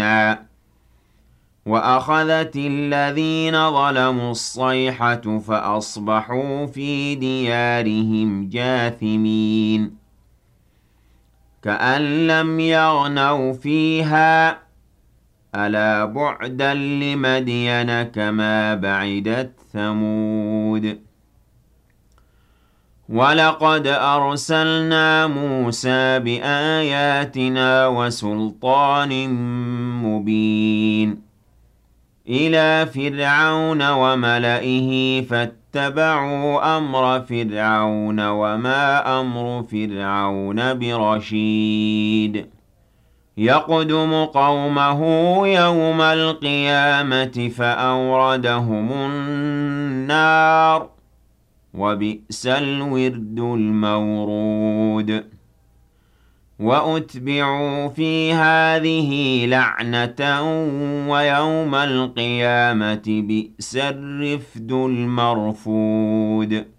مُبِينًا وَأَخَذَتِ الَّذِينَ ظَلَمُوا الصَّيْحَةُ فَأَصْبَحُوا فِي دِيَارِهِمْ جَاثِمِينَ كَأَن لَّمْ يَغْنَوْا فِيهَا أَلَا بُعْدًا لِّمَدْيَنَ كَمَا بَعِدَتْ ثَمُودُ وَلَقَدْ أَرْسَلْنَا مُوسَىٰ بِآيَاتِنَا وَسُلْطَانٍ مُّبِينٍ إِلَىٰ فِرْعَوْنَ وَمَلَئِهِ فَاتَّبَعُوا أَمْرَ فِرْعَوْنَ وَمَا أَمْرُ فِرْعَوْنَ بِرَشِيدٍ يَقْدُمُ قَوْمَهُ يَوْمَ الْقِيَامَةِ فَأَوْرَدَهُمُ النَّارَ ۖ وَبِئْسَ الْوِرْدُ الْمَوْرُودُ وَأُتْبِعُوا فِي هَٰذِهِ لَعْنَةً وَيَوْمَ الْقِيَامَةِ بِئْسَ الرِّفْدُ الْمَرْفُودُ